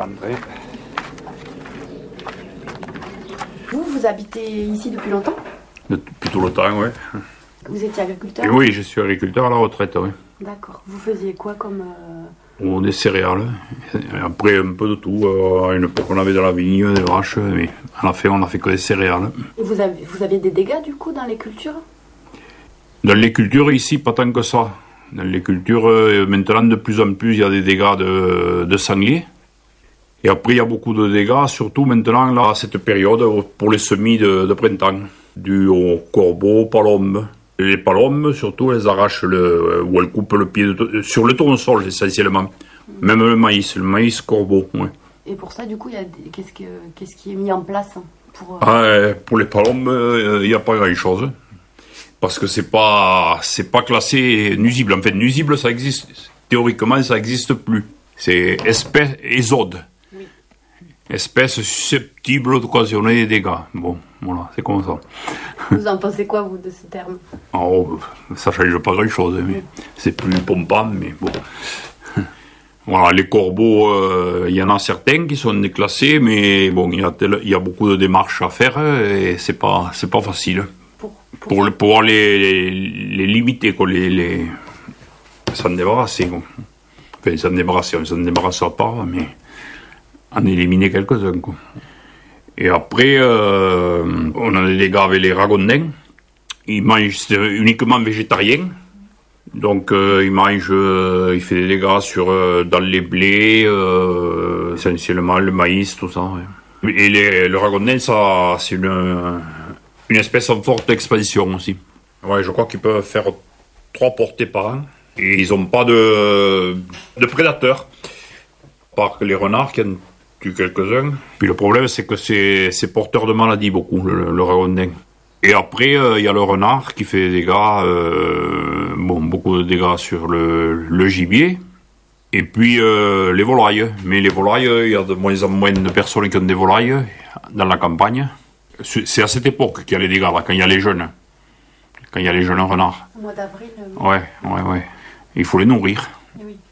rentrer. Vous habitez ici depuis longtemps? Depuis tout le temps, oui. Vous étiez agriculteur? Oui, je suis agriculteur à la retraite, oui. D'accord. Vous faisiez quoi comme... Des céréales. Et après, un peu de tout. À une époque, on avait de la vigne, des vaches, mais on a fait que des céréales. Et vous aviez des dégâts, du coup, dans les cultures? Dans les cultures, ici, pas tant que ça. Dans les cultures, maintenant, de plus en plus, il y a des dégâts de sangliers. Et après, il y a beaucoup de dégâts, surtout maintenant, là, à cette période, pour les semis de printemps, dus aux corbeaux, palombes. Les palombes, surtout, elles arrachent ou elles coupent le pied sur le tournesol, essentiellement. Même le maïs corbeau, ouais. Et pour ça, du coup, qu'est-ce qui est mis en place pour... Pour les palombes, il n'y a pas grand-chose. Parce que c'est pas classé nuisible. En fait, nuisible, ça existe. Théoriquement, ça n'existe plus. C'est espèce ésode. Oui. Espèce susceptible d'occasionner des dégâts. Bon, voilà, c'est comme ça. Vous en pensez quoi, vous, de ce terme? Oh, ça change pas grand-chose, mais c'est plus pompant, mais bon. Voilà, les corbeaux, il y en a certains qui sont déclassés, mais bon, il y a beaucoup de démarches à faire et c'est pas facile. Pour pouvoir les limiter, quoi, s'en débarrasser, quoi. Enfin, s'en débarrasser, on s'en débarrassera pas, mais en éliminer quelques-uns, quoi. Et après, on a des dégâts avec les ragondins. Ils mangent uniquement végétariens. Donc, il fait des dégâts dans les blés, essentiellement le maïs, tout ça. Ouais. Et le ragondin, ça, c'est une espèce en forte expansion aussi. Ouais, je crois qu'ils peuvent faire 3 portées par an. Et ils n'ont pas de prédateurs. À part que les renards qui en tuent quelques-uns. Puis le problème, c'est que c'est porteur de maladies beaucoup, le ragondin. Et après, il y a le renard qui fait des dégâts, beaucoup de dégâts sur le gibier. Et puis les volailles. Mais les volailles, il y a de moins en moins de personnes qui ont des volailles dans la campagne. C'est à cette époque qu'il y a les dégâts, là, quand il y a les jeunes. Quand il y a les jeunes renards. Au mois d'avril. Ouais. Il faut les nourrir. Oui.